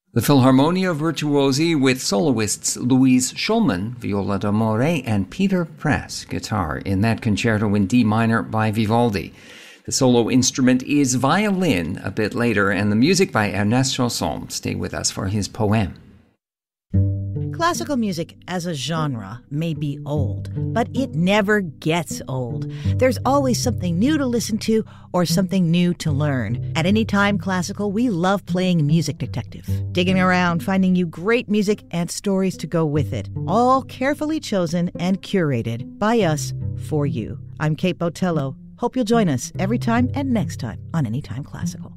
The Philharmonia Virtuosi with soloists Louise Schulman, viola d'amore, and Peter Press, guitar, in that concerto in D minor by Vivaldi. The solo instrument is violin a bit later, and the music by Ernest Chausson. Stay with us for his poem. Classical music as a genre may be old, but it never gets old. There's always something new to listen to or something new to learn. At Anytime Classical, we love playing Music Detective, digging around, finding you great music and stories to go with it, all carefully chosen and curated by us for you. I'm Kate Botello. Hope you'll join us every time and next time on Anytime Classical.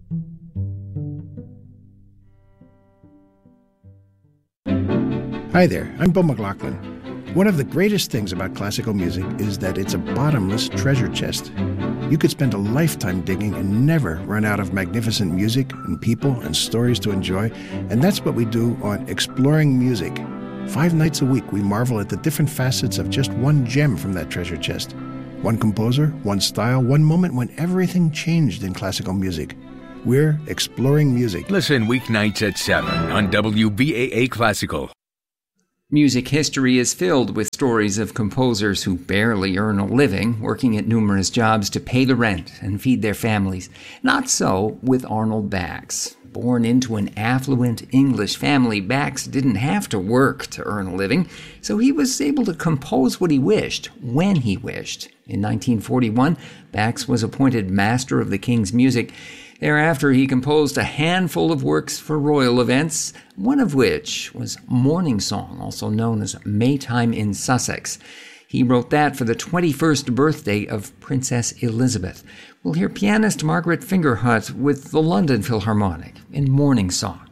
Hi there, I'm Bo McLaughlin. One of the greatest things about classical music is that it's a bottomless treasure chest. You could spend a lifetime digging and never run out of magnificent music and people and stories to enjoy, and that's what we do on Exploring Music. 5 nights a week, we marvel at the different facets of just one gem from that treasure chest. One composer, one style, one moment when everything changed in classical music. We're Exploring Music. Listen weeknights at 7 on WBAA Classical. Music history is filled with stories of composers who barely earn a living, working at numerous jobs to pay the rent and feed their families. Not so with Arnold Bax. Born into an affluent English family, Bax didn't have to work to earn a living, so he was able to compose what he wished, when he wished. In 1941, Bax was appointed Master of the King's Music. Thereafter, he composed a handful of works for royal events, one of which was Morning Song, also known as Maytime in Sussex. He wrote that for the 21st birthday of Princess Elizabeth. We'll hear pianist Margaret Fingerhut with the London Philharmonic in Morning Song.